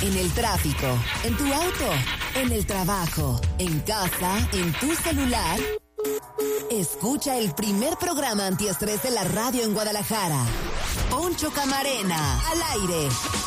en el tráfico, en tu auto, en el trabajo, en casa, en tu celular. Escucha el primer programa antiestrés de la radio en Guadalajara. Poncho Camarena, al aire.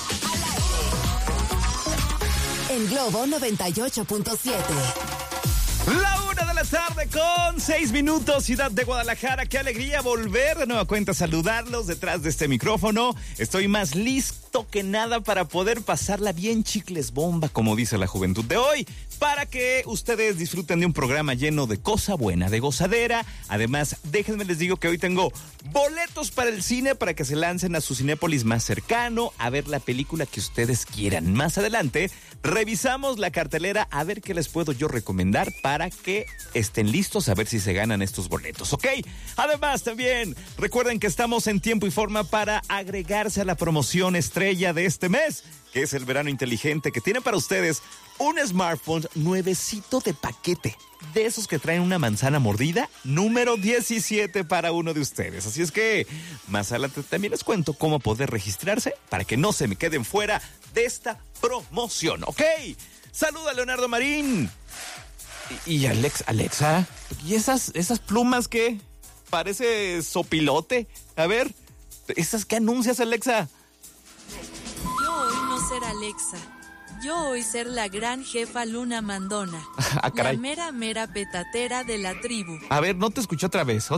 En Globo 98.7. La 1 de la tarde con 6 minutos, ciudad de Guadalajara. Qué alegría volver de nueva cuenta a saludarlos detrás de este micrófono. Estoy más listo que nada para poder pasarla bien chicles bomba, como dice la juventud de hoy, para que ustedes disfruten de un programa lleno de cosa buena, de gozadera. Además, déjenme les digo que hoy tengo boletos para el cine para que se lancen a su Cinépolis más cercano a ver la película que ustedes quieran. Más adelante revisamos la cartelera a ver qué les puedo yo recomendar para que estén listos a ver si se ganan estos boletos, ¿ok? Además, también recuerden que estamos en tiempo y forma para agregarse a la promoción estrella de este mes, que es el verano inteligente, que tiene para ustedes un smartphone nuevecito de paquete, de esos que traen una manzana mordida, número 17 para uno de ustedes. Así es que más adelante también les cuento cómo poder registrarse para que no se me queden fuera de esta promoción, ¿ok? Saluda a Leonardo Marín. Y Alexa, ¿y esas plumas qué? Parece sopilote. A ver, ¿esas qué anuncias, Alexa? Yo hoy no ser Alexa. Yo hoy ser la gran jefa Luna Mandona. Ah, caray. La mera petatera de la tribu. A ver, no te escuché otra vez.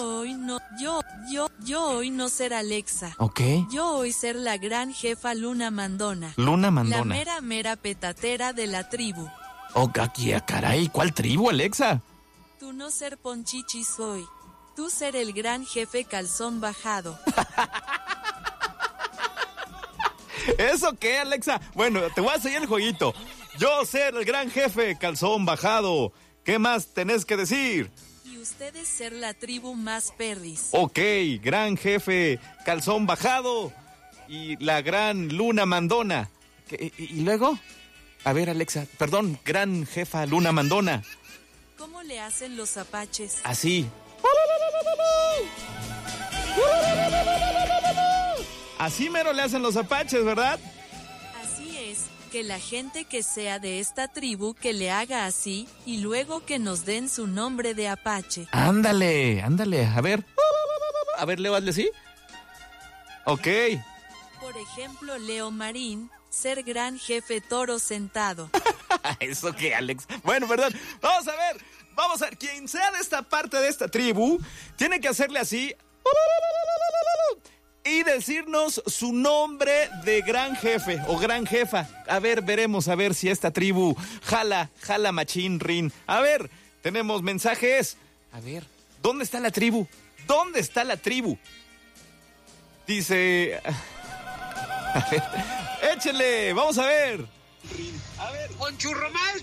Yo hoy no ser Alexa. Ok. Yo hoy ser la gran jefa Luna Mandona. Luna Mandona. La mera petatera de la tribu. Oh, aquí, caray, ¿cuál tribu, Alexa? Tú no ser Ponchichi soy. Tú ser el gran jefe calzón bajado. ¿Eso qué, Alexa? Bueno, te voy a seguir el jueguito. Yo ser el gran jefe calzón bajado. ¿Qué más tenés que decir? Y ustedes ser la tribu más perris. Ok, gran jefe calzón bajado y la gran Luna Mandona. ¿Y luego? A ver, Alexa, perdón, gran jefa Luna Mandona. ¿Cómo le hacen los apaches? Así. Así mero le hacen los apaches, ¿verdad? Así es, que la gente que sea de esta tribu que le haga así y luego que nos den su nombre de apache. Ándale, a ver. A ver, Leo, hazle así. Ok. Por ejemplo, Leo Marín, ser gran jefe toro sentado. ¿Eso qué, Alex? Bueno, perdón. Vamos a ver. Quien sea de esta parte de esta tribu, tiene que hacerle así y decirnos su nombre de gran jefe o gran jefa. A ver, veremos a ver si esta tribu jala machín rin. A ver, tenemos mensajes. A ver, ¿dónde está la tribu? ¿Dónde está la tribu? Dice... A ver, échele, vamos a ver. A ver, Ponchurromais.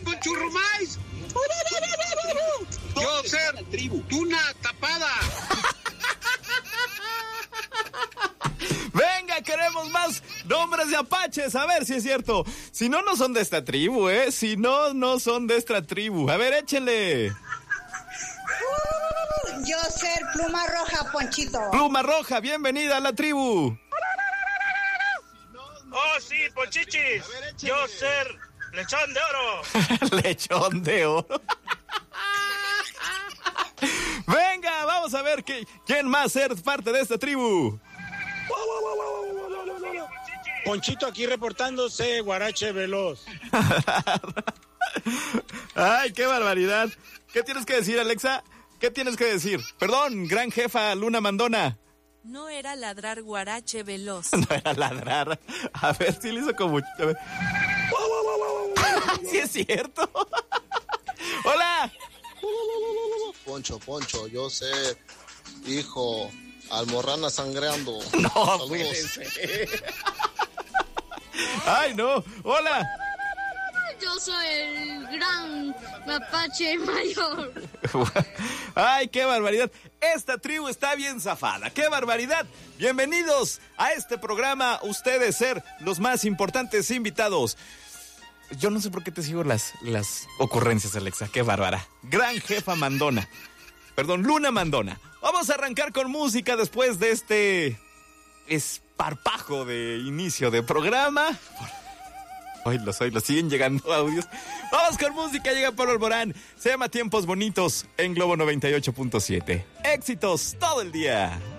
Yo ser la tribu. Tuna tapada. Venga, queremos más nombres de apaches, a ver si es cierto. Si no, no son de esta tribu, ¿eh? Si no, no son de esta tribu. A ver, échele. Yo ser Pluma Roja, Ponchito. Pluma Roja, bienvenida a la tribu. Oh, sí, Ponchichis. Yo ser Lechón de Oro. Lechón de Oro. Venga, vamos a ver quién más ser parte de esta tribu. Ponchito aquí reportándose, Guarache Veloz. Ay, qué barbaridad. ¿Qué tienes que decir, Alexa? ¿Qué tienes que decir? Perdón, gran jefa Luna Mandona. No era ladrar Guarache Veloz. No era ladrar. A ver, si le hizo como... A ver. Sí es cierto. Hola. Poncho, yo sé, hijo, almorrana sangreando. No, saludos. puede ser. Ay, no. Hola. Yo soy el gran mapache mayor. Ay, qué barbaridad. Esta tribu está bien zafada. ¡Qué barbaridad! Bienvenidos a este programa. Ustedes ser los más importantes invitados. Yo no sé por qué te sigo las ocurrencias, Alexa. ¡Qué bárbara! Gran jefa Mandona. Perdón, Luna Mandona. Vamos a arrancar con música después de este esparpajo de inicio de programa. Oílos, siguen llegando audios. Vamos con música, llega Pablo Alborán. Se llama Tiempos Bonitos en Globo 98.7. Éxitos todo el día.